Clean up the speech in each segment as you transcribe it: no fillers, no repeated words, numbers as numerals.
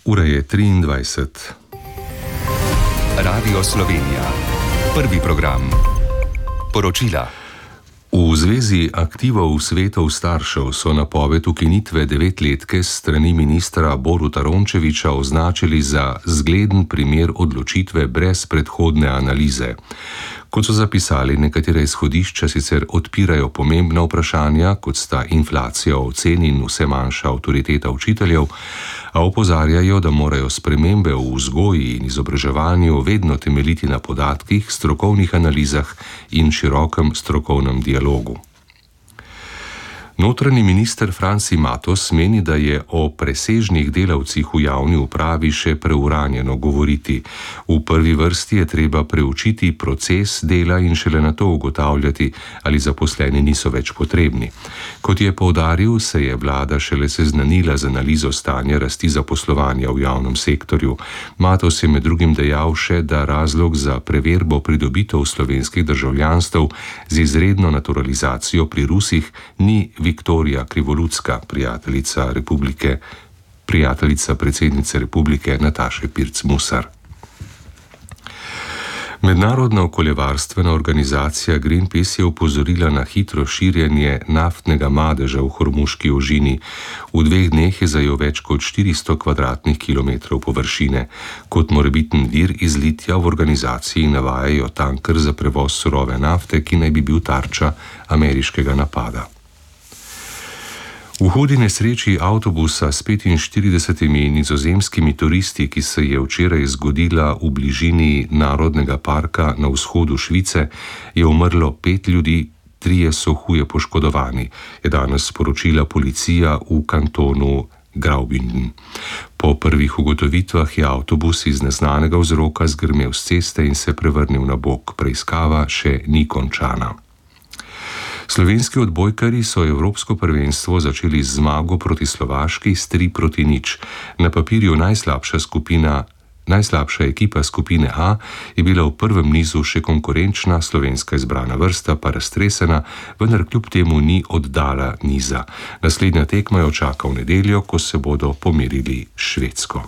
Ura je 23. Radio Slovenija. Prvi program. Poročila. V Zvezi aktivov svetov staršev so napoved ukinitve 9-letke s strani ministra Boruta Rončevića označili za zgleden primer odločitve brez predhodne analize. Kot so zapisali, nekatere izhodišča sicer odpirajo pomembna vprašanja, kot sta inflacija ocen in vse manjša avtoriteta učiteljev, a opozarjajo, da morajo spremembe v vzgoji in izobraževanju vedno temeljiti na podatkih, strokovnih analizah in širokem strokovnem dialogu. Notranji minister Franci Matos meni, da je o presežnih delavcih v javni upravi še preuranjeno govoriti. V prvi vrsti je treba preučiti proces dela in šele nato ugotavljati, ali zaposleni niso več potrebni. Kot je poudaril, se je vlada šele seznanila z analizo stanja rasti zaposlovanja v javnem sektorju. Matos je med drugim dejal še, da razlog za preverbo pridobitev slovenskih državljanstev z izredno naturalizacijo pri Rusih ni Viktorija Krivolutska, prijateljica predsednice republike Nataše Pirc Musar. Mednarodna okoljevarstvena organizacija Greenpeace je opozorila na hitro širjenje naftnega madeža v Hormuški ožini. V 2 dneh je zajel več kot 400 kvadratnih kilometrov površine. Kot morebiten vir izlitja v organizaciji navajajo tanker za prevoz surove nafte, ki naj bi bil tarča ameriškega napada. V hudi nesreči avtobusa s 45 nizozemskimi turisti, ki se je včeraj zgodila v bližini Narodnega parka na vzhodu Švice, je umrlo 5 ljudi, 3 so huje poškodovani, je danes sporočila policija v kantonu Graubünden. Po prvih ugotovitvah je avtobus iz neznanega vzroka zgrmel s ceste in se prevrnil na bok. Preiskava še ni končana. Slovenski odbojkarji so evropsko prvenstvo začeli z zmago proti Slovaški s 3-0. Na papirju najslabša ekipa skupine A je bila v prvem nizu še konkurenčna, slovenska izbrana vrsta pa raztresena, vendar kljub temu ni oddala niza. Naslednja tekma jo čaka v nedeljo, ko se bodo pomerili s Švedsko.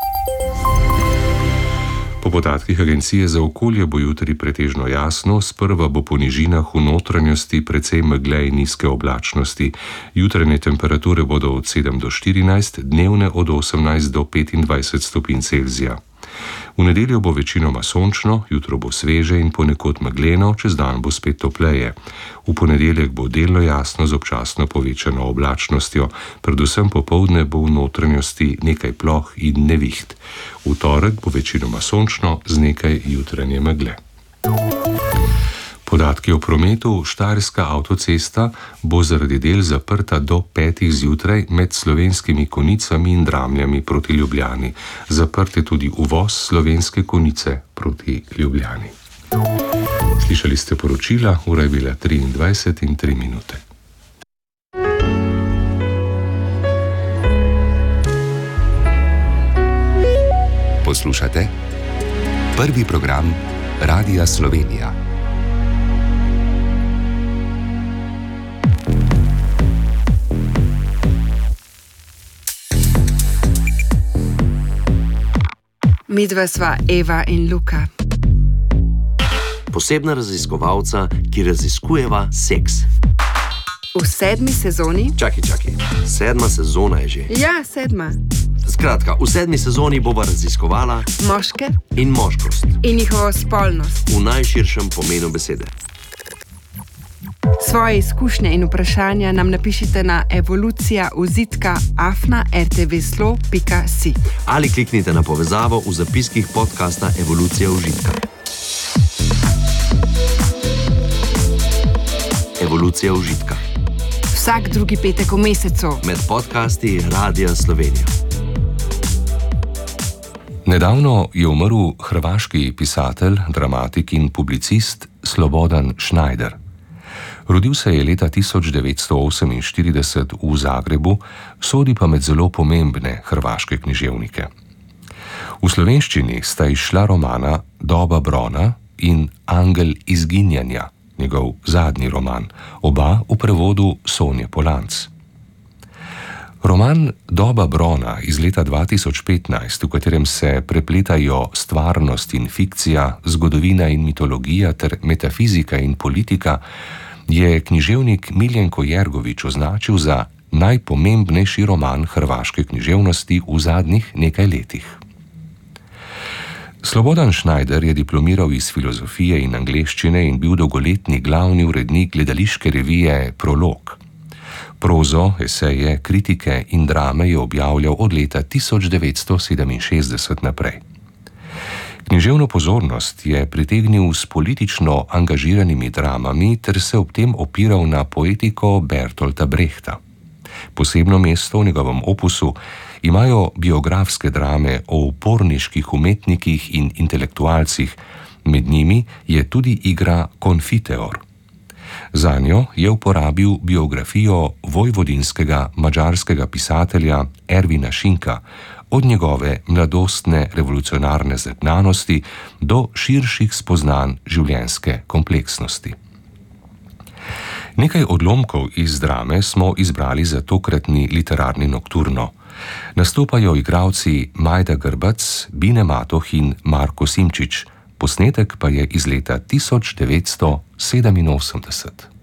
Po podatkih Agencije za okolje bo jutri pretežno jasno, sprva bo po nižinah v notranjosti precej megle in nizke oblačnosti. Jutranje temperature bodo od 7 do 14, dnevne od 18 do 25 stopinj Celzija. V nedeljo bo večinoma sončno, jutro bo sveže in ponekod megleno, čez dan bo spet topleje. V ponedeljek bo delno jasno z občasno povečano oblačnostjo, predvsem popoldne bo v notranjosti nekaj ploh in neviht. V torek bo večinoma sončno z nekaj jutranje megle. Podatki o prometu. Štajerska avtocesta bo zaradi del zaprta do 5 zjutraj med Slovenskimi Konjicami in Dramljami proti Ljubljani. Zaprt je tudi uvoz Slovenske Konjice proti Ljubljani. Slišali ste poročila, ura je bila 23 in 3 minute. Poslušate prvi program Radia Slovenija. Midva sva Eva in Luka. Posebna raziskovalca, ki raziskujeva seks. V 7. sezoni? Čakaj, 7. sezona je že. Ja, 7. Skratka, v 7. sezoni bova raziskovala moške in moškost in njihovo spolnost v najširšem pomenu besede. Svoje izkušnje in vprašanja nam napišite na evolucija@rtvslo.si ali kliknite na povezavo v zapiskih podcasta Evolucija užitka. Evolucija užitka. Vsak drugi petek v mesecu. Med podcasti Radia Slovenija. Nedavno je umrl hrvaški pisatelj, dramatik in publicist Slobodan Schneider. Rodil se je leta 1948 v Zagrebu, sodi pa med zelo pomembne hrvaške književnike. V slovenščini sta izšla romana Doba Brona in Angel izginjanja, njegov zadnji roman, oba v prevodu Sonje Polanc. Roman Doba Brona iz leta 2015, v katerem se prepletajo stvarnost in fikcija, zgodovina in mitologija ter metafizika in politika, je književnik Miljenko Jergović označil za najpomembnejši roman hrvaške književnosti v zadnjih nekaj letih. Slobodan Schneider je diplomiral iz filozofije in angleščine in bil dolgoletni glavni urednik gledališke revije Prolog. Prozo, eseje, kritike in drame je objavljal od leta 1967 naprej. Književno pozornost je pritegnil s politično angažiranimi dramami ter se ob tem opiral na poetiko Bertolta Brechta. Posebno mesto v njegovem opusu imajo biografske drame o uporniških umetnikih in intelektualcih, med njimi je tudi igra Konfiteor. Zanjo je uporabil biografijo vojvodinskega madžarskega pisatelja Ervina Šinka, od njegove mladostne revolucionarne zagnanosti do širših spoznanj življenjske kompleksnosti. Nekaj odlomkov iz drame smo izbrali za tokratni literarni nokturno. Nastopajo igralci Majda Grbac, Bine Matoh in Marko Simčič, posnetek pa je iz leta 1987.